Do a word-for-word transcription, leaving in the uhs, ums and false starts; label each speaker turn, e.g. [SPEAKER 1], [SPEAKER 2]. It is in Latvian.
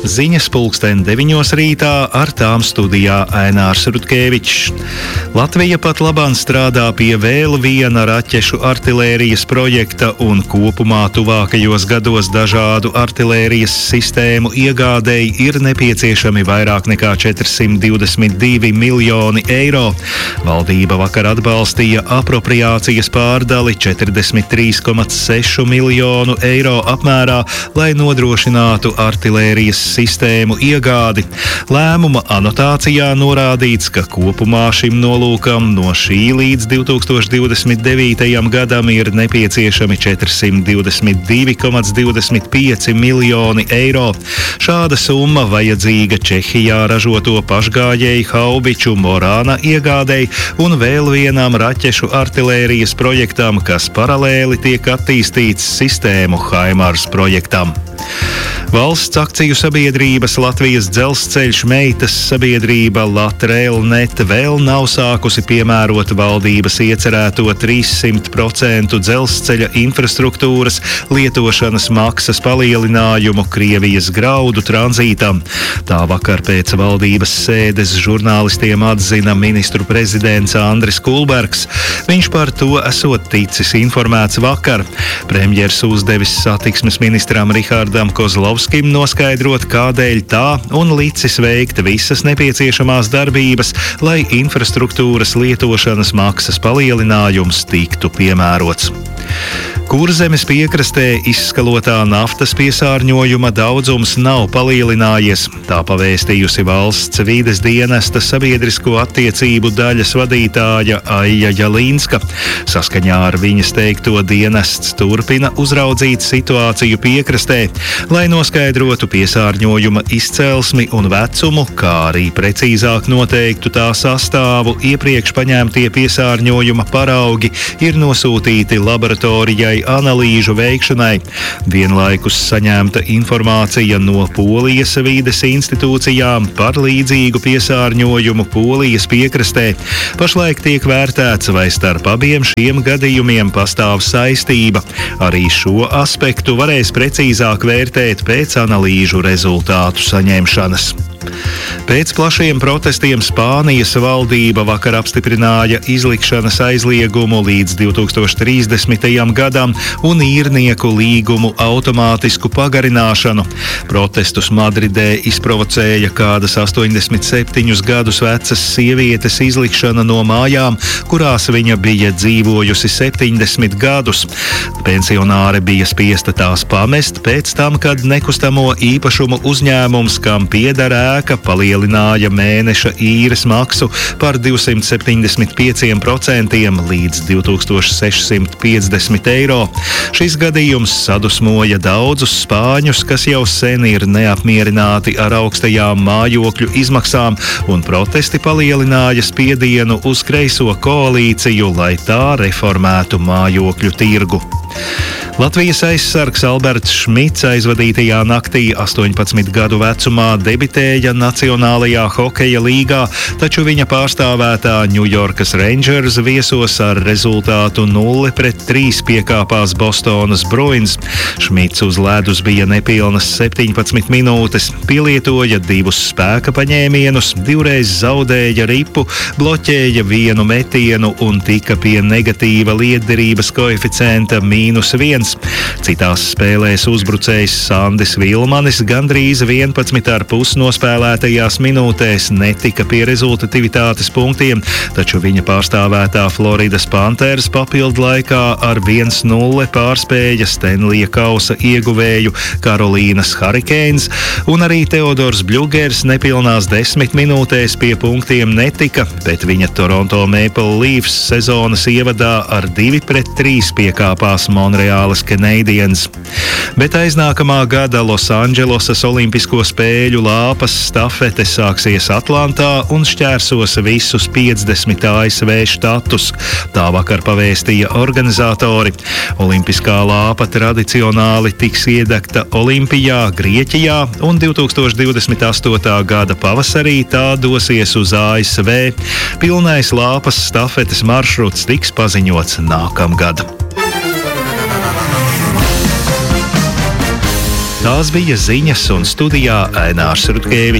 [SPEAKER 1] Ziņas pulksten deviņos rītā, ar tām studijā Ainārs Rutkevičs. Latvija pat labāk strādā pie vēl viena raķešu artilērijas projekta un kopumā tuvākajos gados dažādu artilērijas sistēmu iegādēji ir nepieciešami vairāk nekā četrsimt divdesmit divi miljoni eiro. Valdība vakar atbalstīja apropriācijas pārdali četrdesmit trīs komats seši miljonu eiro apmērā, lai nodrošinātu artilērijas sistēmu iegādi. Lēmuma anotācijā norādīts, ka kopumā šim nolūkam no šī līdz divi tūkstoši divdesmit devītajam gadam ir nepieciešami četrsimt divdesmit divi komats divdesmit pieci miljoni eiro. Šāda summa vajadzīga Čehijā ražoto pašgājēju haubiču Morāna iegādei un vēl vienam raķešu artilērijas projektam, kas paralēli tiek attīstīts sistēmu Haimars projektam. Valsts akciju sabiedrības Latvijas dzelzceļš meitas sabiedrība Latrailnet vēl nav sākusi piemērot valdības iecerēto trīssimt procentu dzelzceļa infrastruktūras lietošanas maksas palielinājumu Krievijas graudu tranzītam. Tā vakar pēc valdības sēdes žurnālistiem atzina ministru prezidents Andris Kulbergs. Viņš par to esot ticis informēts vakar. Premjers uzdevis satiksmes ministram Rihardam Kozlovskim noskaidrot, kādēļ tā, un licis veikt visas nepieciešamās darbības, lai infrastruktūras lietošanas maksas palielinājums tiktu piemērots. Kurzemes piekrastē izskalotā naftas piesārņojuma daudzums nav palielinājies. Tā pavēstījusi valsts vides dienesta sabiedrisko attiecību daļas vadītāja Aija Jalīnska. Saskaņā ar viņas teikto dienests turpina uzraudzīt situāciju piekrastē, lai noskaidrotu piesārņojuma izcelsmi un vecumu, kā arī precīzāk noteiktu tā sastāvu. Iepriekš paņemtie piesārņojuma paraugi ir nosūtīti laboratorijai analīžu veikšanai. Vienlaikus saņemta informācija no Polijas vides institūcijām par līdzīgu piesārņojumu Polijas piekrastē. Pašlaik tiek vērtēts, vai starp abiem šiem gadījumiem pastāv saistība. Arī šo aspektu varēs precīzāk vērtēt pēc analīžu rezultātu saņemšanas. Pēc plašiem protestiem Spānijas valdība vakar apstiprināja izlikšanas aizliegumu līdz divi tūkstoši trīsdesmitajam gadam un īrnieku līgumu automātisku pagarināšanu. Protestus Madridē izprovocēja kādas astoņdesmit septiņus gadus vecas sievietes izlikšana no mājām, kurās viņa bija dzīvojusi septiņdesmit gadus. Pensionāre bija spiesta tās pamest pēc tam, kad nekustamo īpašumu uzņēmums, kam pieder ēka, palielināja mēneša īres maksu par divsimt septiņdesmit pieciem procentiem līdz divi tūkstoši sešsimt piecdesmit eiro. Šis gadījums sadusmoja daudzus spāņus, kas jau sen ir neapmierināti ar augstajām mājokļu izmaksām, un protesti palielināja spiedienu uz kreiso koalīciju, lai tā reformētu mājokļu tirgu. Latvijas aizsargs Alberts Šmits aizvadītajā naktī astoņpadsmit gadu vecumā debitēja Nacionālajā hokeja līgā, taču viņa pārstāvētā Ņujorkas Rangers viesos ar rezultātu nulle pret trīs piekāpās Bostonas Bruins. Šmits uz ledus bija nepilnas septiņpadsmit minūtes, pielietoja divus spēka paņēmienus, divreiz zaudēja ripu, bloķēja vienu metienu un tika pie negatīva lietderības koeficienta mīnus viens. Citās spēlēs uzbrucējs Sandis Vilmanis gandrīz vienpadsmit ar pus nospēlētajās minūtēs netika pie rezultatīvitātes punktiem, taču viņa pārstāvētā Floridas Panthers papildu laikā ar viens nulle pārspēja Stenlija kausa ieguvēju Karolīnas Hurricanes, un arī Teodors Bļugers nepilnās desmit minūtēs pie punktiem netika, bet viņa Toronto Maple Leafs sezonas ievadā ar divi pret trīs piekāpās Monreālas Canadiens. Bet aiznākamā gada Losandželosas Olimpisko spēļu lāpas stafete sāksies Atlantā un šķērsos visus piecdesmit A S V štatus. Tā vakar pavēstīja organizatori. Olimpiskā lāpa tradicionāli tiks iedegta Olimpijā, Grieķijā, un divi tūkstoši divdesmit astotā gada pavasarī tā dosies uz A S V. Pilnais lāpas stafetes maršruts tiks paziņots nākamgad. Tās bija ziņas un studijā Ainārs Rutkevičs.